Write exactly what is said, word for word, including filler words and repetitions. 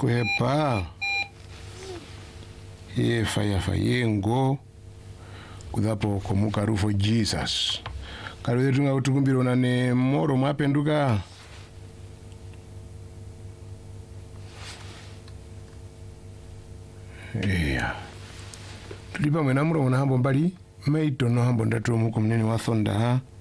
kwepa yefa yafa yengo kudhapo komuka rufo Jesus kalo yetu nga utukumbiro nane moro mwapenduka yeah tulipa mwena muro mwana hambo mbali meito no hambo ndatu muko mneni wa thonda